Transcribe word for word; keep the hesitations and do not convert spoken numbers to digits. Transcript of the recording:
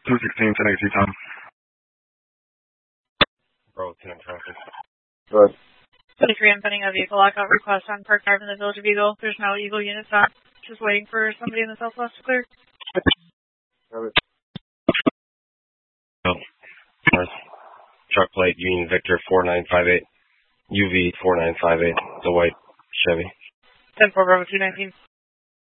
two sixteen, ten eighty Tom. Bro, ten traffic. Good. twenty-three, I'm sending a vehicle lockout request on Park Drive in the Village of Eagle. There's no Eagle units on. Just waiting for somebody in the southwest to clear. Got it. Oh. North. Truck plate Union Victor four nine five eight. U V four nine five eight. The white Chevy. ten four Bravo two nineteen.